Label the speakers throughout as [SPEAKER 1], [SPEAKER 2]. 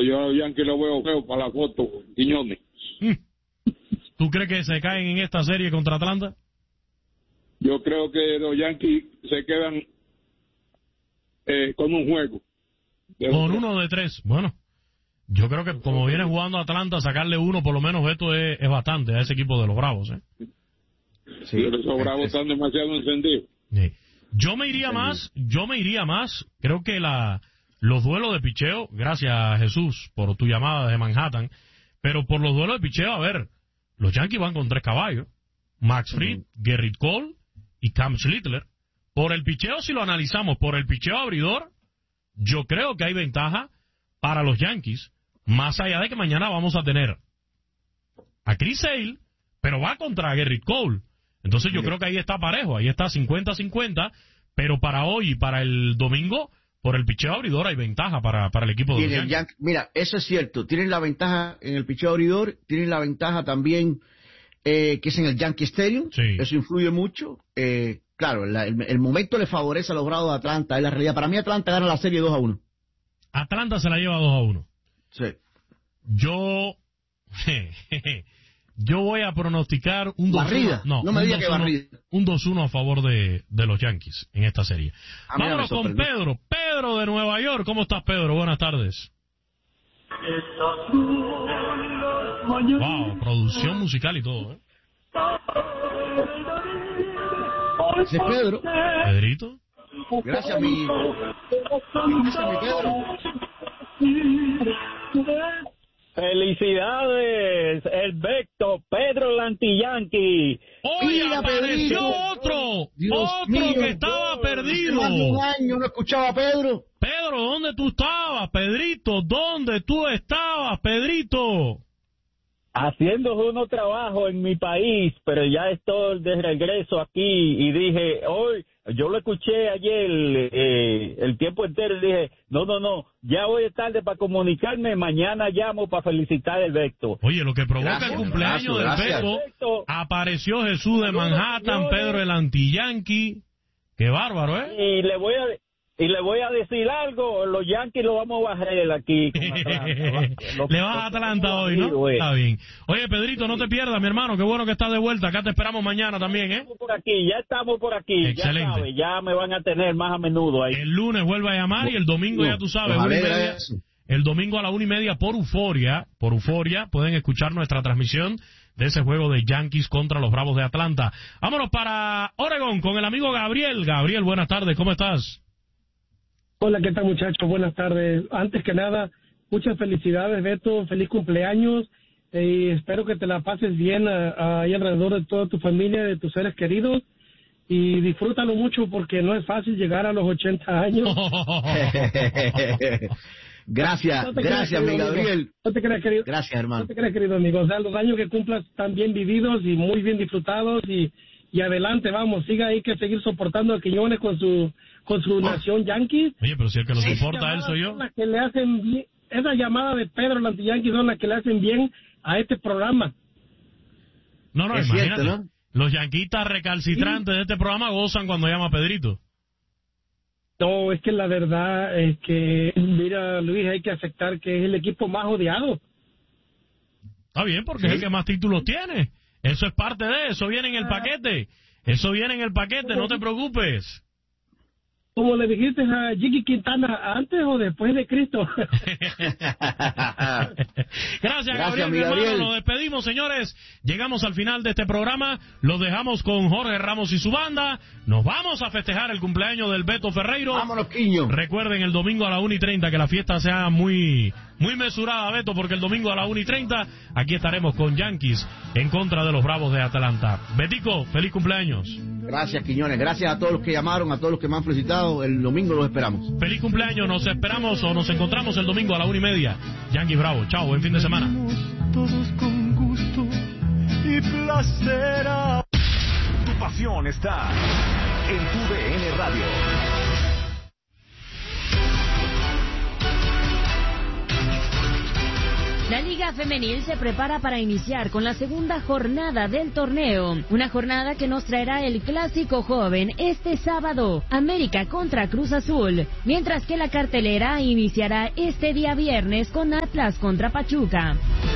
[SPEAKER 1] yo a los Yankees lo veo feo para la foto, Quiñones.
[SPEAKER 2] ¿Tú crees que se caen en esta serie contra Atlanta?
[SPEAKER 1] Yo creo que los Yankees se quedan con un juego.
[SPEAKER 2] Con 1 de 3. Bueno, yo creo que como viene jugando Atlanta, sacarle 1 por lo menos esto es bastante a ese equipo de los Bravos,
[SPEAKER 1] Sí, pero esos Bravos están demasiado encendidos.
[SPEAKER 2] Sí. Yo me iría más, creo que los duelos de picheo, gracias Jesús por tu llamada de Manhattan, pero por los duelos de picheo, a ver, los Yankees van con 3 caballos, Max Fried, Gerrit Cole y Cam Schlittler. Por el picheo, si lo analizamos, por el picheo abridor, yo creo que hay ventaja para los Yankees, más allá de que mañana vamos a tener a Chris Sale, pero va contra Gerrit Cole. Entonces yo creo que ahí está parejo, ahí está 50-50, pero para hoy y para el domingo, por el picheo abridor hay ventaja para el equipo de los Yankees.
[SPEAKER 3] Mira, eso es cierto, tienen la ventaja en el picheo abridor, tienen la ventaja también que es en el Yankee Stadium, eso influye mucho. Claro, el momento le favorece a los Bravos de Atlanta, es la realidad. Para mí Atlanta gana la serie 2-1.
[SPEAKER 2] Atlanta se la lleva 2-1.
[SPEAKER 3] Sí.
[SPEAKER 2] Yo voy a pronosticar un 2-1.
[SPEAKER 3] Barrida. No me diga que barrida.
[SPEAKER 2] Un 2-1 a favor de los Yankees en esta serie. Vámonos con Pedro. Pedro de Nueva York. ¿Cómo estás, Pedro? Buenas tardes. Wow, producción musical y todo,
[SPEAKER 3] Ese es Pedro.
[SPEAKER 2] Pedrito.
[SPEAKER 3] Gracias, mi Pedro.
[SPEAKER 4] Felicidades, el Vecto, Pedro el anti-Yankee.
[SPEAKER 2] ¡Oye, apareció otro! Otro que estaba perdido.
[SPEAKER 3] Más de un año no escuchaba a Pedro.
[SPEAKER 2] Pedro, ¿dónde tú estabas, Pedrito? ¿Dónde tú estabas, Pedrito?
[SPEAKER 4] Haciendo unos trabajos en mi país, pero ya estoy de regreso aquí y dije, hoy, yo lo escuché ayer el tiempo entero y dije, no, ya hoy es tarde para comunicarme, mañana llamo para felicitar el Vecto.
[SPEAKER 2] Oye, lo que provoca el cumpleaños del Vecto, apareció Jesús de Manhattan, Pedro el anti-Yankee, qué bárbaro,
[SPEAKER 4] Y le voy a decir algo, los Yankees lo vamos a bajar aquí con Atlanta.
[SPEAKER 2] Le vas a Atlanta hoy, ¿no? Está bien. Oye, Pedrito, no te pierdas, mi hermano, qué bueno que estás de vuelta. Acá te esperamos mañana también,
[SPEAKER 4] Ya estamos por aquí.
[SPEAKER 2] Excelente.
[SPEAKER 4] Ya sabes, ya me van a tener más a menudo ahí.
[SPEAKER 2] El lunes vuelve a llamar y el domingo, ya tú sabes, 1:30. El domingo a la 1:30 por Euforia, pueden escuchar nuestra transmisión de ese juego de Yankees contra los Bravos de Atlanta. Vámonos para Oregon con el amigo Gabriel. Gabriel, buenas tardes, ¿cómo estás?
[SPEAKER 5] Hola, ¿qué tal, muchachos? Buenas tardes. Antes que nada, muchas felicidades, Beto. Feliz cumpleaños. Y espero que te la pases bien ahí alrededor de toda tu familia, de tus seres queridos. Y disfrútalo mucho porque no es fácil llegar a los 80 años.
[SPEAKER 3] Gracias, mi Gabriel.
[SPEAKER 5] No te creas, querido.
[SPEAKER 3] Gracias, hermano.
[SPEAKER 5] No te creas, querido amigo. O sea, los años que cumplas están bien vividos y muy bien disfrutados y adelante, vamos, siga ahí que seguir soportando a Quiñones con su nación Yankees.
[SPEAKER 2] Oye, pero si el que lo soporta a él soy yo.
[SPEAKER 5] Las que le hacen bien, esa llamada de Pedro el anti-Yankee son las que le hacen bien a este programa.
[SPEAKER 2] No,
[SPEAKER 3] es
[SPEAKER 2] imagínate,
[SPEAKER 3] cierto, ¿no?
[SPEAKER 2] Los yanquistas recalcitrantes de este programa gozan cuando llama Pedrito.
[SPEAKER 5] No, es que la verdad es que, mira, Luis, hay que aceptar que es el equipo más odiado.
[SPEAKER 2] Está bien, porque es el que más títulos tiene. Eso es parte de eso, viene en el paquete. Eso viene en el paquete, no te preocupes.
[SPEAKER 5] Como le dijiste a Jiggy Quintana, ¿antes o después de Cristo?
[SPEAKER 2] Gracias, Gabriel, mi hermano. Nos despedimos, señores. Llegamos al final de este programa. Los dejamos con Jorge Ramos y su banda. Nos vamos a festejar el cumpleaños del Beto Ferreiro.
[SPEAKER 3] Vámonos, Quiño.
[SPEAKER 2] Recuerden el domingo a la 1:30 que la fiesta sea muy mesurada, Beto, porque el domingo a la 1:30 aquí estaremos con Yankees en contra de los Bravos de Atlanta. Betico, feliz cumpleaños.
[SPEAKER 3] Gracias, Quiñones. Gracias a todos los que llamaron, a todos los que me han felicitado. El domingo los esperamos.
[SPEAKER 2] Feliz cumpleaños. Nos esperamos o nos encontramos el domingo a la 1:30. Yankees Bravo. Chao, buen fin de semana.
[SPEAKER 6] Todos con gusto y placer. Tu pasión está en tu DN Radio.
[SPEAKER 7] La Liga Femenil se prepara para iniciar con la segunda jornada del torneo, una jornada que nos traerá el clásico joven este sábado, América contra Cruz Azul, mientras que la cartelera iniciará este día viernes con Atlas contra Pachuca.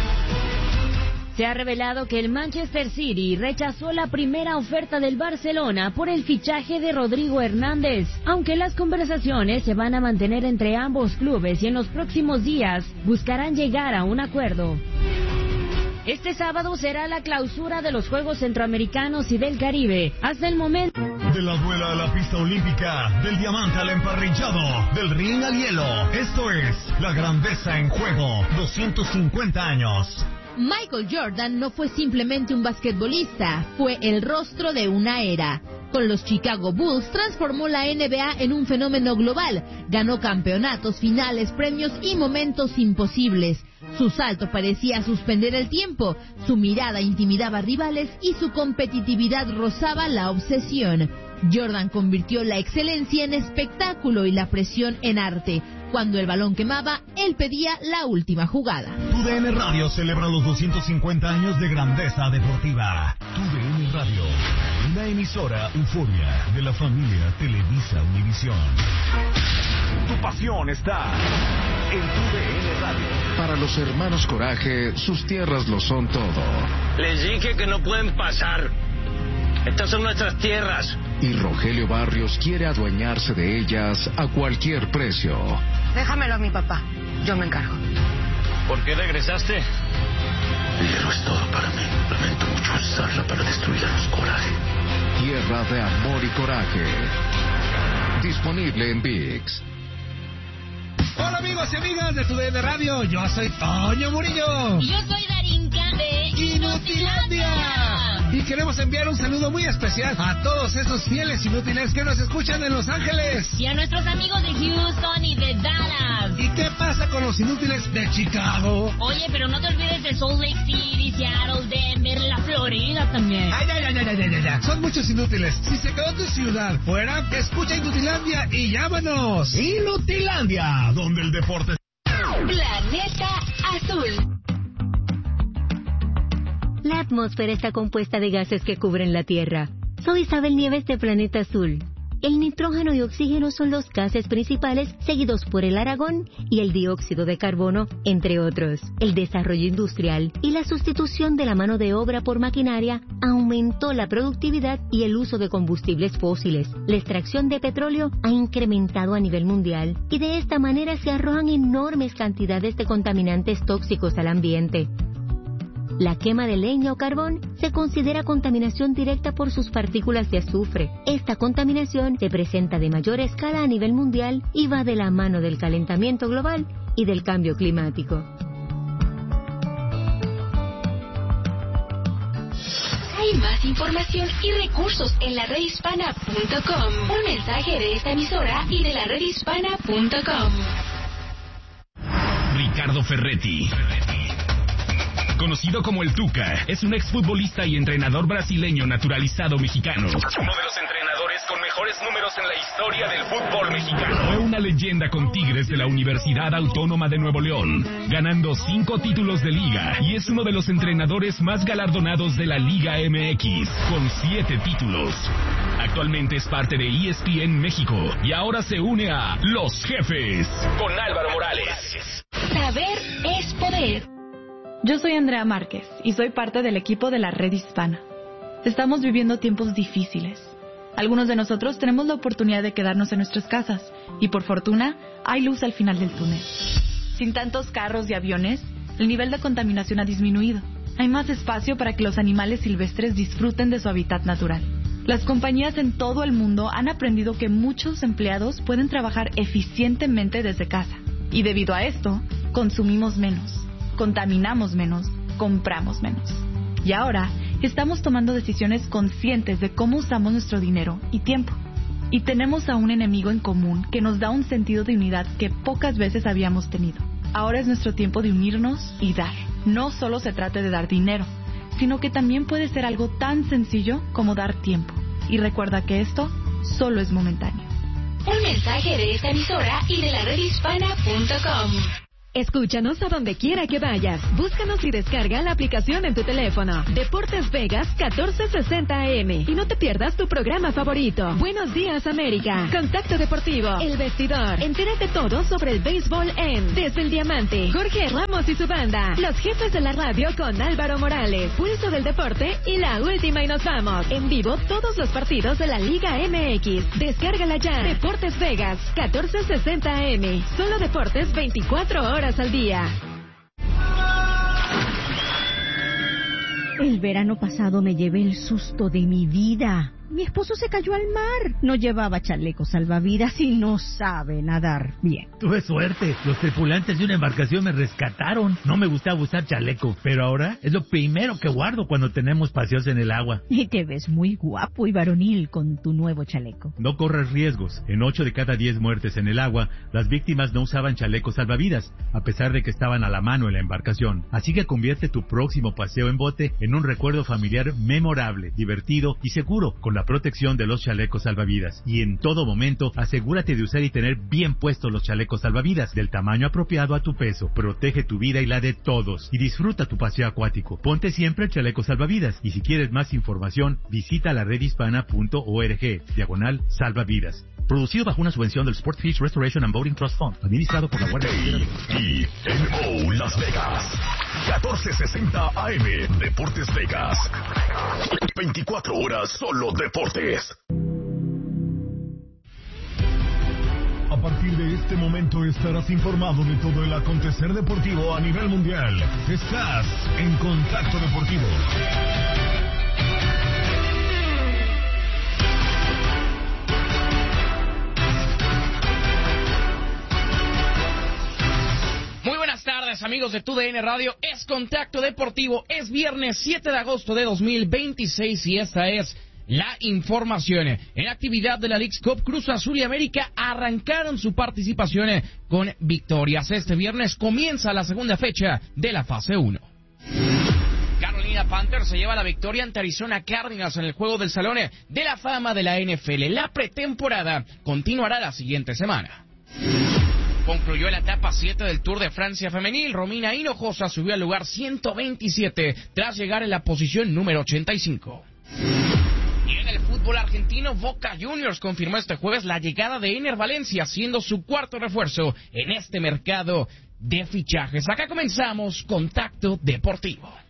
[SPEAKER 7] Se ha revelado que el Manchester City rechazó la primera oferta del Barcelona por el fichaje de Rodrigo Hernández, aunque las conversaciones se van a mantener entre ambos clubes y en los próximos días buscarán llegar a un acuerdo. Este sábado será la clausura de los Juegos Centroamericanos y del Caribe. Hasta el momento...
[SPEAKER 6] De la duela a la pista olímpica, del diamante al emparrillado, del ring al hielo. Esto es La Grandeza en Juego, 250 años.
[SPEAKER 8] Michael Jordan no fue simplemente un basquetbolista, fue el rostro de una era. Con los Chicago Bulls transformó la NBA en un fenómeno global, ganó campeonatos, finales, premios y momentos imposibles. Su salto parecía suspender el tiempo, su mirada intimidaba a rivales y su competitividad rozaba la obsesión. Jordan convirtió la excelencia en espectáculo y la presión en arte. Cuando el balón quemaba, él pedía la última jugada.
[SPEAKER 6] TUDN Radio celebra los 250 años de grandeza deportiva. TUDN Radio, una emisora euforia de la familia Televisa Univisión. Tu pasión está en TUDN Radio.
[SPEAKER 9] Para los hermanos Coraje, sus tierras lo son todo.
[SPEAKER 10] Les dije que no pueden pasar. Estas son nuestras tierras.
[SPEAKER 9] Y Rogelio Barrios quiere adueñarse de ellas a cualquier precio.
[SPEAKER 11] Déjamelo a mi papá, yo me encargo.
[SPEAKER 10] ¿Por qué regresaste?
[SPEAKER 12] Hierro es todo para mí. Lamento mucho usarla para destruir a los Coraje.
[SPEAKER 9] Tierra de amor y coraje. Disponible en ViX.
[SPEAKER 13] Hola amigos y amigas de TUDN Radio, yo soy Toño Murillo.
[SPEAKER 14] Y yo soy Darinka de
[SPEAKER 13] Inutilandia. Y queremos enviar un saludo muy especial a todos esos fieles inútiles que nos escuchan en Los Ángeles.
[SPEAKER 14] Y a nuestros amigos de Houston y de Dallas.
[SPEAKER 13] ¿Y qué pasa con los inútiles de Chicago?
[SPEAKER 14] Oye, pero no te olvides de Salt Lake City, Seattle, Denver, la Florida también.
[SPEAKER 13] Ay. Son muchos inútiles. Si se quedó tu ciudad fuera, escucha Inutilandia y llámanos. Inutilandia, donde el deporte...
[SPEAKER 15] Planeta Azul.
[SPEAKER 16] La atmósfera está compuesta de gases que cubren la Tierra. Soy Isabel Nieves de Planeta Azul. El nitrógeno y oxígeno son los gases principales, seguidos por el argón y el dióxido de carbono, entre otros. El desarrollo industrial y la sustitución de la mano de obra por maquinaria aumentó la productividad y el uso de combustibles fósiles. La extracción de petróleo ha incrementado a nivel mundial y de esta manera se arrojan enormes cantidades de contaminantes tóxicos al ambiente. La quema de leña o carbón se considera contaminación directa por sus partículas de azufre. Esta contaminación se presenta de mayor escala a nivel mundial y va de la mano del calentamiento global y del cambio climático.
[SPEAKER 15] Hay más información y recursos en la redhispana.com. Un mensaje de esta emisora y de la redhispana.com.
[SPEAKER 17] Ricardo Ferretti, conocido como el Tuca, es un exfutbolista y entrenador brasileño naturalizado mexicano. Uno de los entrenadores con mejores números en la historia del fútbol mexicano. Fue una leyenda con Tigres de la Universidad Autónoma de Nuevo León, ganando 5 títulos de liga, y es uno de los entrenadores más galardonados de la Liga MX, con 7 títulos. Actualmente es parte de ESPN México y ahora se une a Los Jefes con Álvaro Morales.
[SPEAKER 15] Saber es poder.
[SPEAKER 18] Yo soy Andrea Márquez y soy parte del equipo de la Red Hispana. Estamos viviendo tiempos difíciles. Algunos de nosotros tenemos la oportunidad de quedarnos en nuestras casas y por fortuna hay luz al final del túnel. Sin tantos carros y aviones, el nivel de contaminación ha disminuido. Hay más espacio para que los animales silvestres disfruten de su hábitat natural. Las compañías en todo el mundo han aprendido que muchos empleados pueden trabajar eficientemente desde casa. Y debido a esto, consumimos menos. Contaminamos menos, compramos menos. Y ahora estamos tomando decisiones conscientes de cómo usamos nuestro dinero y tiempo. Y tenemos a un enemigo en común que nos da un sentido de unidad que pocas veces habíamos tenido. Ahora es nuestro tiempo de unirnos y dar. No solo se trata de dar dinero, sino que también puede ser algo tan sencillo como dar tiempo. Y recuerda que esto solo es momentáneo.
[SPEAKER 15] Un mensaje de esta emisora y de la redhispana.com.
[SPEAKER 19] Escúchanos a donde quiera que vayas. Búscanos y descarga la aplicación en tu teléfono. Deportes Vegas 1460 AM. Y no te pierdas tu programa favorito. Buenos días, América. Contacto Deportivo. El Vestidor. Entérate todo sobre el béisbol en Desde el Diamante. Jorge Ramos y su banda. Los jefes de la radio con Álvaro Morales. Pulso del deporte y la última y nos vamos. En vivo todos los partidos de la Liga MX. Descárgala ya. Deportes Vegas 1460 AM. Solo deportes 24 horas al día.
[SPEAKER 20] El verano pasado me llevé el susto de mi vida. Mi esposo se cayó al mar. No llevaba chaleco salvavidas y no sabe nadar bien.
[SPEAKER 21] Tuve suerte. Los tripulantes de una embarcación me rescataron. No me gustaba usar chaleco, pero ahora es lo primero que guardo cuando tenemos paseos en el agua.
[SPEAKER 20] Y te ves muy guapo y varonil con tu nuevo chaleco.
[SPEAKER 21] No corras riesgos. En 8 de cada 10 muertes en el agua, las víctimas no usaban chalecos salvavidas, a pesar de que estaban a la mano en la embarcación. Así que convierte tu próximo paseo en bote en un recuerdo familiar memorable, divertido y seguro, con la protección de los chalecos salvavidas. Y en todo momento, asegúrate de usar y tener bien puestos los chalecos salvavidas, del tamaño apropiado a tu peso. Protege tu vida y la de todos. Y disfruta tu paseo acuático. Ponte siempre el chaleco salvavidas. Y si quieres más información, visita la redhispana.org/salvavidas. Producido bajo una subvención del Sportfish Restoration and Boating Trust Fund, administrado por la Guardia Costera de
[SPEAKER 6] KMO Las Vegas, 1460 AM, Deportes Vegas. 24 horas solo deportes. A partir de este momento estarás informado de todo el acontecer deportivo a nivel mundial. Estás en Contacto Deportivo.
[SPEAKER 22] Muy buenas tardes, amigos de TUDN Radio. Es Contacto Deportivo. Es viernes 7 de agosto de 2026 y esta es la información. En actividad de la Leagues Cup, Cruz Azul y América arrancaron su participación con victorias. Este viernes comienza la segunda fecha de la fase 1. Carolina Panthers se lleva la victoria ante Arizona Cardinals en el Juego del Salón de la Fama de la NFL. La pretemporada continuará la siguiente semana. Concluyó la etapa 7 del Tour de Francia femenil. Romina Hinojosa subió al lugar 127 tras llegar en la posición número 85. Y en el fútbol argentino, Boca Juniors confirmó este jueves la llegada de Ener Valencia, siendo su cuarto refuerzo en este mercado de fichajes. Acá comenzamos Contacto Deportivo.